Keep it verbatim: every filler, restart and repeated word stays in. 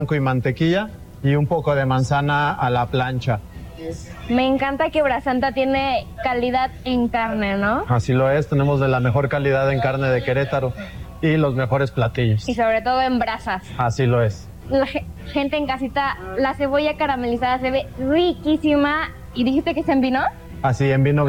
y mantequilla y un poco de manzana a la plancha. Me encanta que Brasanta tiene calidad en carne, ¿no? Así lo es, tenemos de la mejor calidad en carne de Querétaro y los mejores platillos. Y sobre todo en brasas. Así lo es. La gente en casita, la cebolla caramelizada se ve riquísima. ¿Y dijiste que está en vino? Así, en vino